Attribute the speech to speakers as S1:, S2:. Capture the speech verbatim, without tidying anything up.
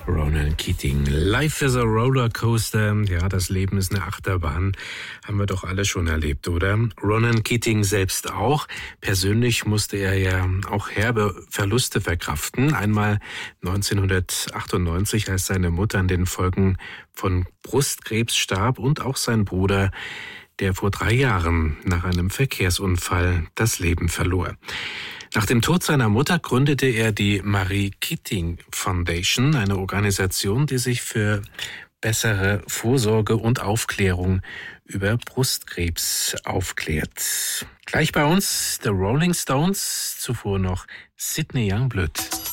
S1: Ronan Keating. Life is a Rollercoaster. Ja, das Leben ist eine Achterbahn. Haben wir doch alle schon erlebt, oder? Ronan Keating selbst auch. Persönlich musste er ja auch herbe Verluste verkraften. Einmal neunzehnhundertachtundneunzig, als seine Mutter an den Folgen von Brustkrebs starb, und auch sein Bruder, der vor drei Jahren nach einem Verkehrsunfall das Leben verlor. Nach dem Tod seiner Mutter gründete er die Marie Keating Foundation, eine Organisation, die sich für bessere Vorsorge und Aufklärung über Brustkrebs aufklärt. Gleich bei uns The Rolling Stones, zuvor noch Sidney Youngblood.